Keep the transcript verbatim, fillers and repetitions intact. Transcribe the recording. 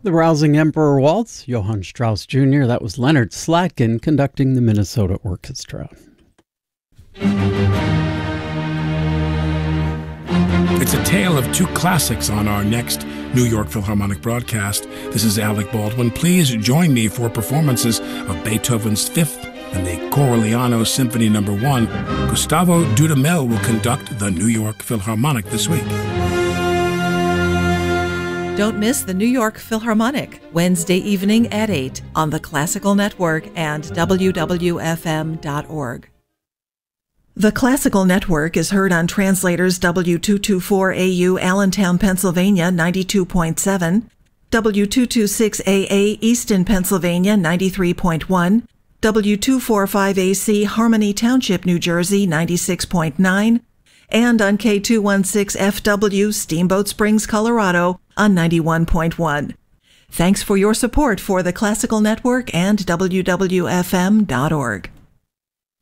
The Rousing Emperor Waltz, Johann Strauss Junior That was Leonard Slatkin conducting the Minnesota Orchestra. It's a tale of two classics on our next New York Philharmonic broadcast. This is Alec Baldwin. Please join me for performances of Beethoven's Fifth and the Corelliano Symphony Number One. Gustavo Dudamel will conduct the New York Philharmonic this week. Don't miss the New York Philharmonic, Wednesday evening at eight on the Classical Network and W W F M dot org. The Classical Network is heard on Translators W two twenty-four A U Allentown, Pennsylvania ninety-two point seven, W two twenty-six A A Easton, Pennsylvania ninety-three point one, W two forty-five A C Harmony Township, New Jersey ninety-six point nine, and on K two sixteen F W Steamboat Springs, Colorado on ninety-one point one. Thanks for your support for the Classical Network and W W F M dot org.